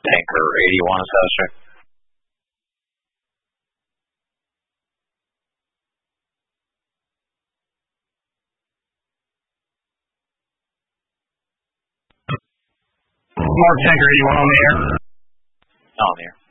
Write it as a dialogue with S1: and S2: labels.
S1: Tanker 81 is status check.
S2: Mark Tanker 81 on the air.
S1: On the air.